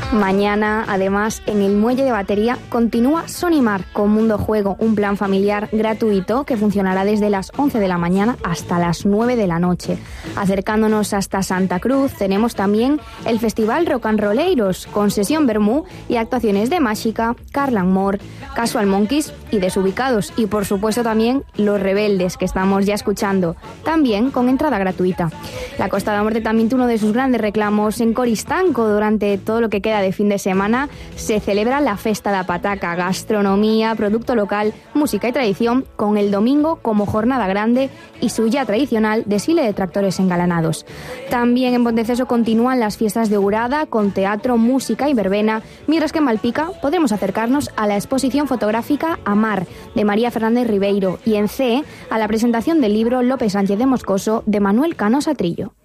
Mañana, además, en el Muelle de Batería continúa Sonimar con Mundo Juego, un plan familiar gratuito que funcionará desde las 11 de la mañana hasta las 9 de la noche. Acercándonos hasta Santa Cruz, tenemos también el Festival Rock and Rolleiros, con sesión vermú y actuaciones de Mágica, Carlan Moore, Casual Monkeys y Desubicados. Y por supuesto también Los Rebeldes, que estamos ya escuchando, también con entrada gratuita. La Costa da Morte también tuvo uno de sus grandes reclamos en Coristanco. Durante todo lo que queda de fin de semana se celebra la Festa da Pataca, gastronomía, producto local, música y tradición, con el domingo como jornada grande y su ya tradicional desfile de tractores engalanados. También en Ponteceso continúan las fiestas de Urada con teatro, música y verbena, mientras que en Malpica podremos acercarnos a la exposición fotográfica Amar de María Fernández Ribeiro y en CEE a la presentación del libro López Sánchez de Moscoso de Manuel Cano Satrillo.